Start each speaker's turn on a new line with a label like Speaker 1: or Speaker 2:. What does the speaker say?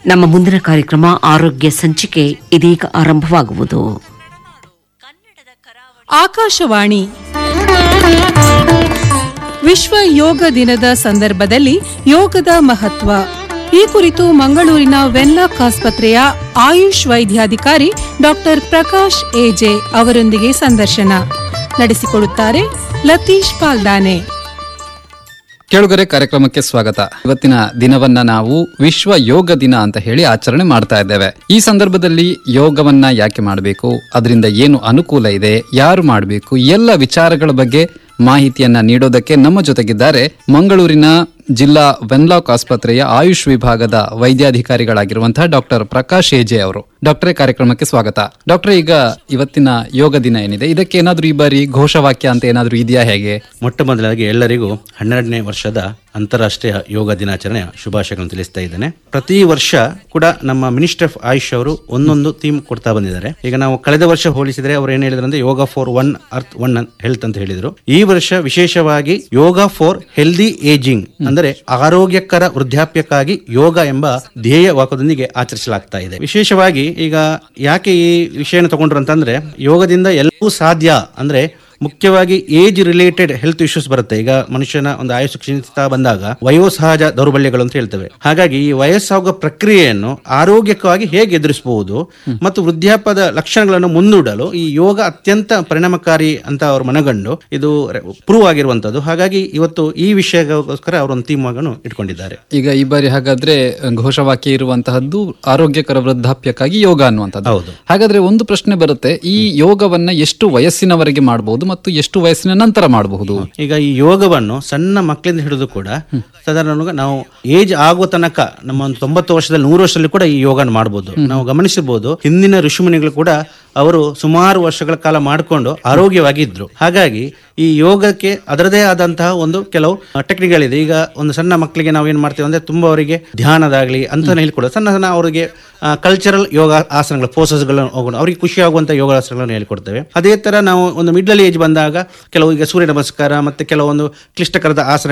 Speaker 1: ನಮ್ಮ ಮುಂದಿನ ಕಾರ್ಯಕ್ರಮ ಆರೋಗ್ಯ ಸಂಚಿಕೆ ಇದೀಗ ಆರಂಭವಾಗುವುದು.
Speaker 2: ಆಕಾಶವಾಣಿ ವಿಶ್ವ ಯೋಗ ದಿನದ ಸಂದರ್ಭದಲ್ಲಿ ಯೋಗದ ಮಹತ್ವ ಈ ಕುರಿತು ಮಂಗಳೂರಿನ ವೆನ್ಲಾಕ್ ಆಸ್ಪತ್ರೆಯ ಆಯುಷ್ ವೈದ್ಯಾಧಿಕಾರಿ ಡಾಕ್ಟರ್ ಪ್ರಕಾಶ್ ಎಜೆ ಅವರೊಂದಿಗೆ ಸಂದರ್ಶನ ನಡೆಸಿಕೊಡುತ್ತಾರೆ ಲತೀಶ್ ಪಾಲ್ದಾನೆ.
Speaker 3: ಕೇಳುಗರೆ, ಕಾರ್ಯಕ್ರಮಕ್ಕೆ ಸ್ವಾಗತ. ಇವತ್ತಿನ ದಿನವನ್ನ ನಾವು ವಿಶ್ವ ಯೋಗ ದಿನ ಅಂತ ಹೇಳಿ ಆಚರಣೆ ಮಾಡ್ತಾ ಇದ್ದೇವೆ. ಈ ಸಂದರ್ಭದಲ್ಲಿ ಯೋಗವನ್ನ ಯಾಕೆ ಮಾಡಬೇಕು, ಅದರಿಂದ ಏನು ಅನುಕೂಲ ಇದೆ, ಯಾರು ಮಾಡಬೇಕು, ಎಲ್ಲ ವಿಚಾರಗಳ ಬಗ್ಗೆ ಮಾಹಿತಿಯನ್ನ ನೀಡೋದಕ್ಕೆ ನಮ್ಮ ಜೊತೆಗಿದ್ದಾರೆ ಮಂಗಳೂರಿನ ಜಿಲ್ಲಾ ವೆನ್ಲಾಕ್ ಆಸ್ಪತ್ರೆಯ ಆಯುಷ್ ವಿಭಾಗದ ವೈದ್ಯಾಧಿಕಾರಿಗಳಾಗಿರುವಂತಹ ಡಾಕ್ಟರ್ ಪ್ರಕಾಶ್ ಎಜೆ ಅವರು. ಡಾಕ್ಟರೇ, ಕಾರ್ಯಕ್ರಮಕ್ಕೆ ಸ್ವಾಗತ. ಡಾಕ್ಟರ್, ಈಗ ಇವತ್ತಿನ ಯೋಗ ದಿನ ಏನಿದೆ, ಇದಕ್ಕೆ ಏನಾದ್ರೂ ಈ ಬಾರಿ ಘೋಷವಾಕ್ಯ ಅಂತ ಏನಾದ್ರೂ ಇದೆಯಾ? ಹೇಗೆ?
Speaker 4: ಮೊಟ್ಟ ಮೊದಲಾಗಿ ಎಲ್ಲರಿಗೂ 12ನೇ ವರ್ಷದ ಅಂತಾರಾಷ್ಟ್ರೀಯ ಯೋಗ ದಿನಾಚರಣೆಯ ಶುಭಾಶಯಗಳನ್ನು ತಿಳಿಸ್ತಾ ಇದ್ದೇನೆ. ಪ್ರತಿ ವರ್ಷ ಕೂಡ ನಮ್ಮ ಮಿನಿಸ್ಟರ್ ಆಫ್ ಆಯುಷ್ ಅವರು ಒಂದೊಂದು ಥೀಮ್ ಕೊಡ್ತಾ ಬಂದಿದ್ದಾರೆ. ಈಗ ನಾವು ಕಳೆದ ವರ್ಷ ಹೋಲಿಸಿದ್ರೆ ಅವರು ಏನ್ ಹೇಳಿದ್ರು ಅಂದ್ರೆ ಯೋಗ for one earth one health ಅಂತ ಹೇಳಿದ್ರು. ಈ ವರ್ಷ ವಿಶೇಷವಾಗಿ ಯೋಗ ಫಾರ್ ಹೆಲ್ದಿ ಏಜಿಂಗ್ ಅಂದರೆ ಆರೋಗ್ಯಕರ ವೃದ್ಧಾಪ್ಯಕ್ಕಾಗಿ ಯೋಗ ಎಂಬ ಧ್ಯೇಯ ವಾಕ್ಯದೊಂದಿಗೆ ಆಚರಿಸಲಾಗ್ತಾ ಇದೆ. ವಿಶೇಷವಾಗಿ ಈಗ ಯಾಕೆ ಈ ವಿಷಯನ ತಗೊಂಡ್ರು ಅಂತಂದ್ರೆ, ಯೋಗದಿಂದ ಎಲ್ಲವೂ ಸಾಧ್ಯ ಅಂದ್ರೆ ಮುಖ್ಯವಾಗಿ ಏಜ್ ರಿಲೇಟೆಡ್ ಹೆಲ್ತ್ ಇಶ್ಯೂಸ್ ಬರುತ್ತೆ. ಈಗ ಮನುಷ್ಯನ ಒಂದು ಆಯುಷ್ ಕ್ಷೀಣಿಸ್ತಾ ಬಂದಾಗ ವಯೋಸಹಜ ದೌರ್ಬಲ್ಯಗಳು ಅಂತ ಹೇಳ್ತೇವೆ. ಹಾಗಾಗಿ ಈ ವಯಸ್ಸಾಗುವ ಪ್ರಕ್ರಿಯೆಯನ್ನು ಆರೋಗ್ಯಕವಾಗಿ ಹೇಗೆ ಎದುರಿಸಬಹುದು ಮತ್ತು ವೃದ್ಧಾಪ್ಯದ ಲಕ್ಷಣಗಳನ್ನು ಮುಂದೂಡಲು ಈ ಯೋಗ ಅತ್ಯಂತ ಪರಿಣಾಮಕಾರಿ ಅಂತ ಅವರು ಮನಗಂಡು ಇದು ಪ್ರೂವ್ ಆಗಿರುವಂತದ್ದು. ಹಾಗಾಗಿ ಇವತ್ತು ಈ ವಿಷಯಕ್ಕೋಸ್ಕರ ಅವರೊಂದು ಥೀಮ್ ಆಗನ್ನು ಇಟ್ಕೊಂಡಿದ್ದಾರೆ.
Speaker 3: ಈಗ ಈ ಬಾರಿ ಹಾಗಾದ್ರೆ ಘೋಷವಾಕ್ಯ ಇರುವಂತಹದ್ದು ಆರೋಗ್ಯಕರ ವೃದ್ಧಾಪ್ಯಕ್ಕಾಗಿ ಯೋಗ ಅನ್ನುವಂಥದ್ದು.
Speaker 4: ಹೌದು.
Speaker 3: ಹಾಗಾದ್ರೆ ಒಂದು ಪ್ರಶ್ನೆ ಬರುತ್ತೆ, ಈ ಯೋಗವನ್ನ ಎಷ್ಟು ವಯಸ್ಸಿನವರೆಗೆ ಮಾಡಬಹುದು ಮತ್ತು ಎಷ್ಟು ವಯಸ್ಸಿನ ನಂತರ ಮಾಡಬಹುದು?
Speaker 4: ಈಗ ಈ ಯೋಗವನ್ನು ಸಣ್ಣ ಮಕ್ಕಳಿಂದ ಹಿಡಿದು ಕೂಡ ಸಾಧಾರಣ ನಾವು ಏಜ್ ಆಗುವ ತನಕ ನಮ್ಮ ಒಂದು 90 ವರ್ಷದಲ್ಲಿ 100 ವರ್ಷದಲ್ಲಿ ಕೂಡ ಈ ಯೋಗನ ಮಾಡಬಹುದು. ನಾವು ಗಮನಿಸಬಹುದು, ಹಿಂದಿನ ಋಷಿಮುನಿಗಳು ಕೂಡ ಅವರು ಸುಮಾರು ವರ್ಷಗಳ ಕಾಲ ಮಾಡಿಕೊಂಡು ಆರೋಗ್ಯವಾಗಿ ಇದ್ರು. ಹಾಗಾಗಿ ಈ ಯೋಗಕ್ಕೆ ಅದರದೇ ಆದಂತಹ ಒಂದು ಕೆಲವು ಟೆಕ್ನಿಕ್ಗಳಿದೆ. ಈಗ ಒಂದು ಸಣ್ಣ ಮಕ್ಕಳಿಗೆ ನಾವು ಏನ್ ಮಾಡ್ತೇವೆ ಅಂದ್ರೆ ತುಂಬಾ ಅವರಿಗೆ ಧ್ಯಾನದಾಗ್ಲಿ ಅಂತ ಹೇಳ್ಕೊಡೋದು, ಸಣ್ಣ ಸಣ್ಣ ಅವರಿಗೆ ಕಲ್ಚರಲ್ ಯೋಗ ಆಸನಗಳು ಪೋಸಸ್ಗಳನ್ನು ಹೋಗೋಣ, ಅವರಿಗೆ ಖುಷಿ ಆಗುವಂತಹ ಯೋಗಾಸನಗಳನ್ನು ಹೇಳ್ಕೊಡ್ತೇವೆ. ಅದೇ ತರ ನಾವು ಒಂದು ಮಿಡ್ಲ್ ಏಜ್ ಬಂದಾಗ ಕೆಲವು ಈಗ ಸೂರ್ಯ ನಮಸ್ಕಾರ ಮತ್ತೆ ಕೆಲವೊಂದು ಕ್ಲಿಷ್ಟಕರದ ಆಸನ